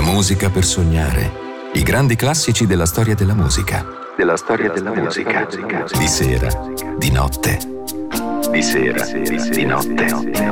musica per sognare. I grandi classici della storia della musica. Di sera, di notte. Di sera, di notte.